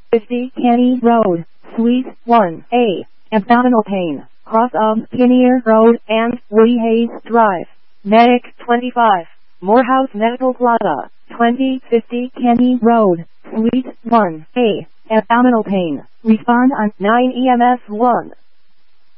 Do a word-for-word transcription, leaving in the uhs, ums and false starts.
fifty Kenny Road, Suite one A, abdominal pain, cross of Kinnear Road and Woody Hayes Drive. Medic twenty-five, Morehouse Medical Plaza, twenty fifty Kenny Road, Suite one A, abdominal pain. Respond on nine E M S one.